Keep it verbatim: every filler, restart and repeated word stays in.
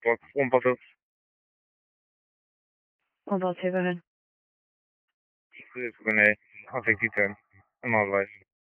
Wat, om wat het Om wat hebben we? goed is, nee, affectief en allemaal wijs.